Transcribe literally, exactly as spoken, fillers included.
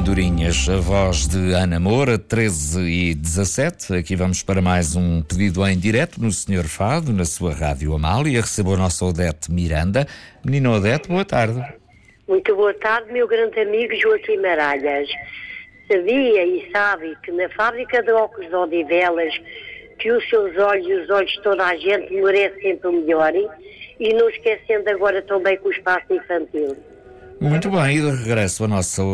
Andorinhas, a voz de Ana Moura, treze e dezassete. Aqui vamos para mais um pedido em direto no senhor Fado, na sua Rádio Amália. Recebo a nossa Odete Miranda. Menina Odete, boa tarde. Muito boa tarde, meu grande amigo Joaquim Maralhas. Sabia e sabe que na fábrica de óculos de Odivelas que os seus olhos e os olhos de toda a gente merecem sempre o melhor, e não esquecendo agora também com o espaço infantil. Muito bem, e de regresso a nossa